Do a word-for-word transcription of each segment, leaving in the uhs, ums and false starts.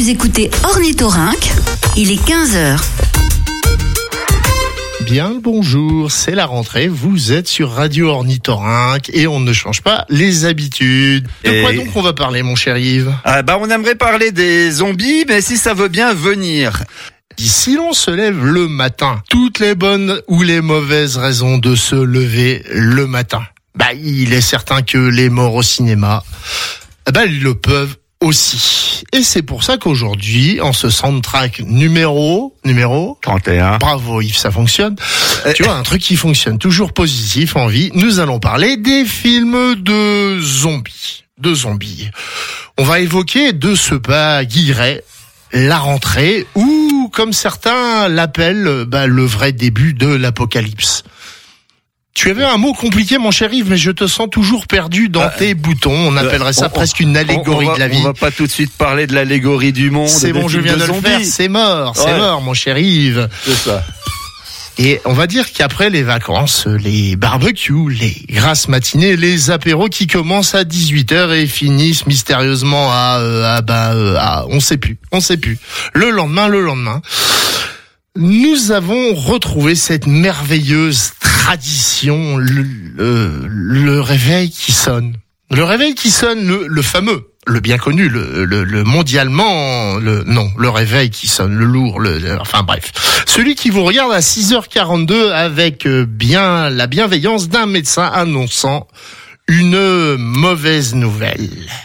Vous écoutez Ornithorynque, il est quinze heures. Bien le bonjour, c'est la rentrée, vous êtes sur Radio Ornithorynque et on ne change pas les habitudes. De et... quoi donc on va parler, mon cher Yves ? Ah bah on aimerait parler des zombies, mais si ça veut bien venir. Si l'on se lève le matin, toutes les bonnes ou les mauvaises raisons de se lever le matin, bah il est certain que les morts au cinéma, bah ils le peuvent aussi. Et c'est pour ça qu'aujourd'hui, en ce soundtrack numéro, numéro trente et un. Bravo Yves, ça fonctionne. Euh, tu vois, un truc qui fonctionne, toujours positif, en vie. Nous allons parler des films de zombies. De zombies. On va évoquer de ce pas Guilleret, la rentrée, ou comme certains l'appellent, bah, le vrai début de l'apocalypse. Tu avais un mot compliqué, mon cher Yves, mais je te sens toujours perdu dans euh, tes boutons. On appellerait ça on, presque une allégorie on, on va, de la vie. On va pas tout de suite parler de l'allégorie du monde. C'est bon, je viens de, de le faire. C'est mort, c'est ouais. mort, mon cher Yves. C'est ça. Et on va dire qu'après les vacances, les barbecues, les grasses matinées, les apéros qui commencent à dix-huit heures et finissent mystérieusement à, euh, à, bah, euh, à, on sait plus, on sait plus. Le lendemain, le lendemain. Nous avons retrouvé cette merveilleuse tradition, le, le, le réveil qui sonne. Le réveil qui sonne, le, le fameux, le bien connu, le, le, le mondialement, le non, le réveil qui sonne, le lourd, le, le enfin bref. Celui qui vous regarde à six heures quarante-deux avec bien la bienveillance d'un médecin annonçant une mauvaise nouvelle.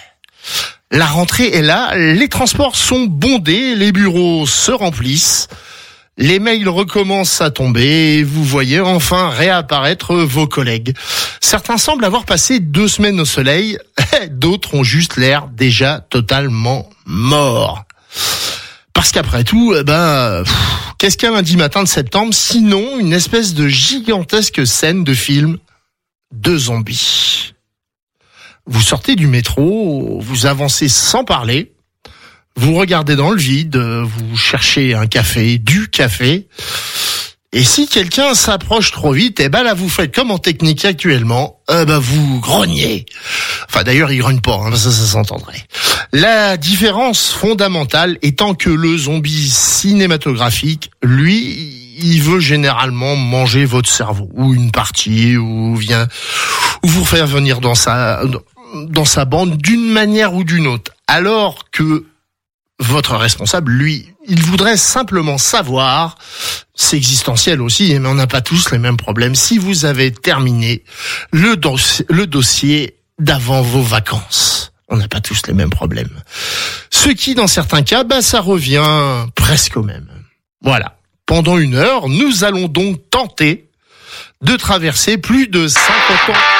La rentrée est là, les transports sont bondés, les bureaux se remplissent. Les mails recommencent à tomber et vous voyez enfin réapparaître vos collègues. Certains semblent avoir passé deux semaines au soleil, d'autres ont juste l'air déjà totalement morts. Parce qu'après tout, eh ben, pff, qu'est-ce qu'un lundi matin de septembre, sinon une espèce de gigantesque scène de film de zombies. Vous sortez du métro, vous avancez sans parler. Vous regardez dans le vide, vous cherchez un café, du café. Et si quelqu'un s'approche trop vite, eh ben là vous faites comme en technique actuellement, eh ben vous grognez. Enfin d'ailleurs il grogne pas, hein, ça, ça s'entendrait. La différence fondamentale étant que le zombie cinématographique, lui, il veut généralement manger votre cerveau ou une partie, ou vient, ou vous faire venir dans sa dans sa bande d'une manière ou d'une autre. Alors que votre responsable, lui, il voudrait simplement savoir, c'est existentiel aussi, mais on n'a pas tous les mêmes problèmes, si vous avez terminé le, dos- le dossier d'avant vos vacances. On n'a pas tous les mêmes problèmes. Ce qui, dans certains cas, bah, ça revient presque au même. Voilà. Pendant une heure, nous allons donc tenter de traverser plus de cinquante ans